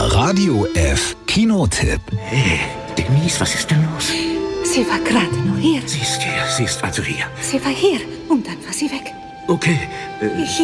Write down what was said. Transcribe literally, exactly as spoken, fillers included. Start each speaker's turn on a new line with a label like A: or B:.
A: Radio F Kinotipp.
B: Hey, Denise, was ist denn los?
C: Sie war gerade noch hier.
B: Sie ist hier, sie ist also hier.
C: Sie war hier und dann war sie weg.
B: Okay, äh,
C: Ich